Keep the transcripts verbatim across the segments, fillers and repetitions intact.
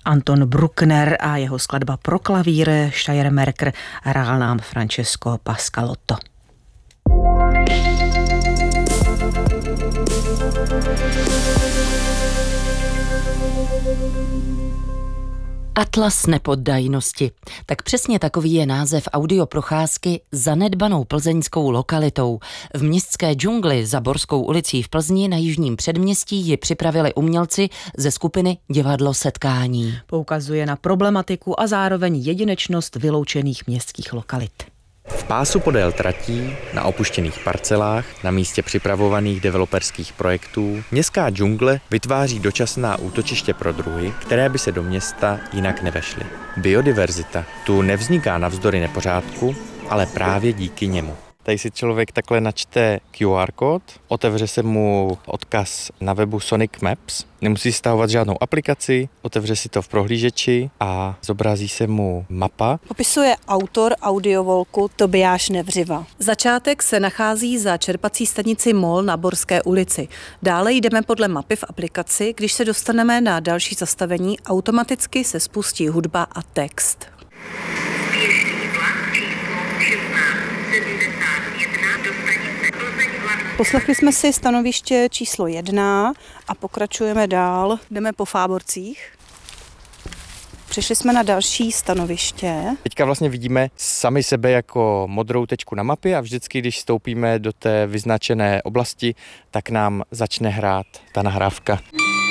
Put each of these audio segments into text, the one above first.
Anton Bruckner a jeho skladba pro klavír Schleiermacher, hrál nám Francesco Pascalotto. Atlas nepoddajnosti. Tak přesně takový je název audioprocházky zanedbanou plzeňskou lokalitou. V městské džungli za Borskou ulicí v Plzni na jižním předměstí ji připravili umělci ze skupiny Divadlo setkání. Poukazuje na problematiku a zároveň jedinečnost vyloučených městských lokalit. V pásu podél tratí, na opuštěných parcelách, na místě připravovaných developerských projektů, městská džungle vytváří dočasná útočiště pro druhy, které by se do města jinak nevešly. Biodiverzita tu nevzniká navzdory nepořádku, ale právě díky němu. Tady si člověk takhle načte Q R kód, otevře se mu odkaz na webu Sonic Maps, nemusí stahovat žádnou aplikaci, otevře si to v prohlížeči a zobrazí se mu mapa. Popisuje autor audiovolku Tobiáš Nevřiva. Začátek se nachází za čerpací stanici Mol na Borské ulici. Dále jdeme podle mapy v aplikaci, když se dostaneme na další zastavení, automaticky se spustí hudba a text. Poslechli jsme si stanoviště číslo jedna a pokračujeme dál. Jdeme po Fáborcích. Přišli jsme na další stanoviště. Teďka vlastně vidíme sami sebe jako modrou tečku na mapě a vždycky, když vstoupíme do té vyznačené oblasti, tak nám začne hrát ta nahrávka.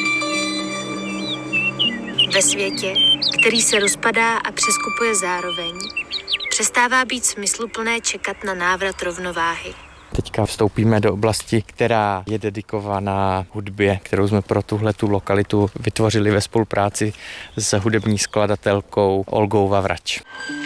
Ve světě, který se rozpadá a přeskupuje zároveň, přestává být smysluplné čekat na návrat rovnováhy. Teďka vstoupíme do oblasti, která je dedikovaná hudbě, kterou jsme pro tuhletu lokalitu vytvořili ve spolupráci s hudební skladatelkou Olgou Vavrač.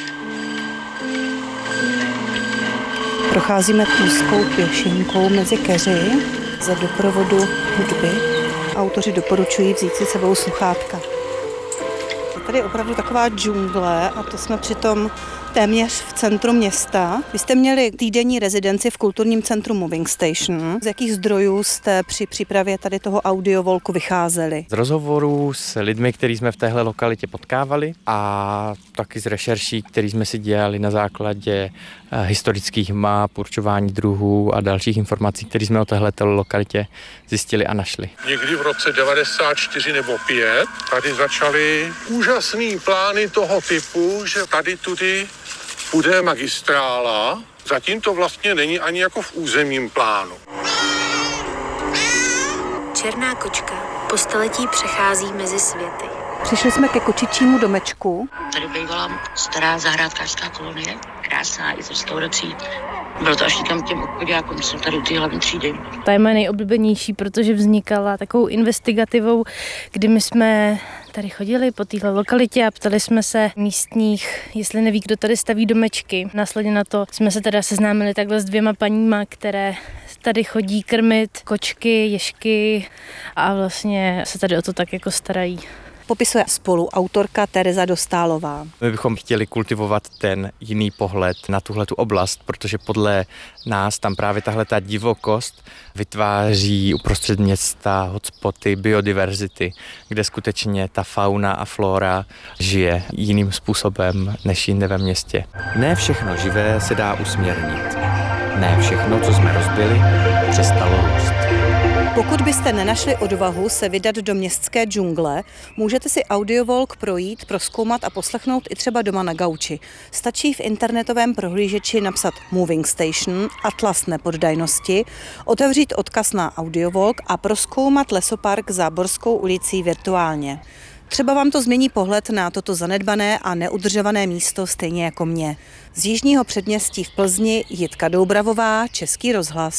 Procházíme úzkou pěšinkou mezi keři za doprovodu hudby. Autoři doporučují vzít si sebou sluchátka. Je tady opravdu taková džungle a to jsme přitom téměř v centru města. Vy jste měli týdenní rezidenci v kulturním centru Moving Station. Z jakých zdrojů jste při přípravě tady toho audiovolku vycházeli? Z rozhovorů s lidmi, který jsme v téhle lokalitě potkávali a taky z rešerší, který jsme si dělali na základě historických map, určování druhů a dalších informací, které jsme o téhleté lokalitě zjistili a našli. Někdy v roce devadesát čtyři nebo pět tady začaly úžasný plány toho typu, že tady tudy bude magistrála. Zatím to vlastně není ani jako v územním plánu. Černá kočka po staletí přechází mezi světy. Přišli jsme ke kočičímu domečku. Tady bývala stará zahrádkářská kolonie, krásná i s restaurací. Bylo to až někam těm obchodákům, jsou tady ty hlavní třídy. Ta je moje nejoblíbenější, protože vznikala takovou investigativou, kdy my jsme tady chodili po téhle lokalitě a ptali jsme se místních, jestli neví, kdo tady staví domečky. Následně na to jsme se teda seznámili takhle s dvěma paníma, které tady chodí krmit kočky, ježky a vlastně se tady o to tak jako starají. Popisuje spoluautorka Tereza Dostálová. My bychom chtěli kultivovat ten jiný pohled na tuhletu oblast, protože podle nás tam právě tahle ta divokost vytváří uprostřed města hotspoty biodiverzity, kde skutečně ta fauna a flora žije jiným způsobem než jinde ve městě. Ne všechno živé se dá usměrnit. Ne všechno, co jsme rozbili, přestalo růst. Pokud byste nenašli odvahu se vydat do městské džungle, můžete si audiovolk projít, prozkoumat a poslechnout i třeba doma na gauči. Stačí v internetovém prohlížeči napsat Moving Station, Atlas nepoddajnosti, otevřít odkaz na audiovolk a prozkoumat lesopark za Borskou ulicí virtuálně. Třeba vám to změní pohled na toto zanedbané a neudržované místo stejně jako mě. Z jižního předměstí v Plzni Jitka Doubravová, Český rozhlas.